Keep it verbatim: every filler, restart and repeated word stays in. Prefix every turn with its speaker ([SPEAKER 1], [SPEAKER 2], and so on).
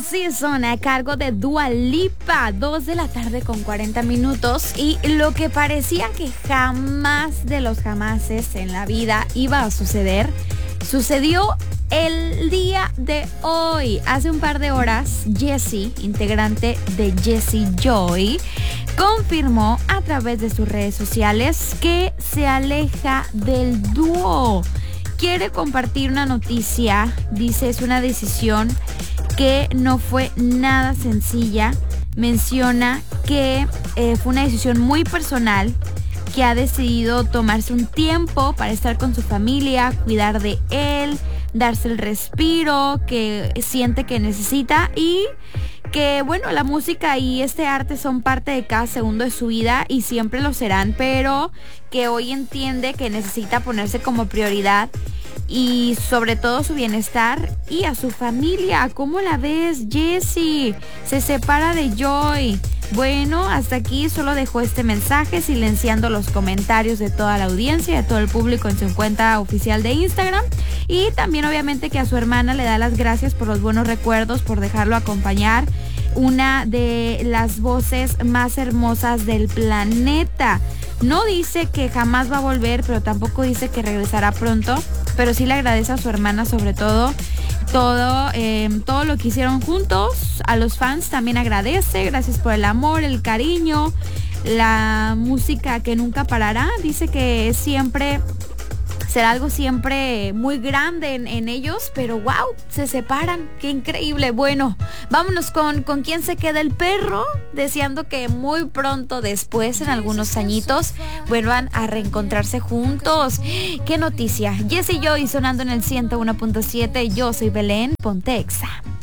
[SPEAKER 1] Season a cargo de Dua Lipa, dos de la tarde con cuarenta minutos, y lo que parecía que jamás de los jamases en la vida iba a suceder, sucedió el día de hoy. Hace un par de horas, Jessie, integrante de Jessie Joy, confirmó a través de sus redes sociales que se aleja del dúo. Quiere compartir una noticia, dice, es una decisión que no fue nada sencilla. Menciona que eh, fue una decisión muy personal, que ha decidido tomarse un tiempo para estar con su familia, cuidar de él, darse el respiro que siente que necesita, y que bueno, la música y este arte son parte de cada segundo de su vida y siempre lo serán, pero que hoy entiende que necesita ponerse como prioridad y sobre todo su bienestar y a su familia. ¿Cómo la ves, Jessie? Se separa de Joy. Bueno, hasta aquí solo dejó este mensaje, silenciando los comentarios de toda la audiencia y de todo el público en su cuenta oficial de Instagram. Y también obviamente que a su hermana le da las gracias por los buenos recuerdos, por dejarlo acompañar, una de las voces más hermosas del planeta. No dice que jamás va a volver, pero tampoco dice que regresará pronto, pero sí le agradece a su hermana sobre todo todo, eh, todo lo que hicieron juntos. A los fans también agradece, gracias por el amor, el cariño, la música que nunca parará. Dice que siempre será algo siempre muy grande en, en ellos, pero wow, se separan, qué increíble. Bueno, vámonos con, con quién se queda el perro, deseando que muy pronto después, en algunos añitos, vuelvan a reencontrarse juntos. Qué noticia. Jessie Joy sonando en el ciento uno punto siete. Yo soy Belén, ponte Exa.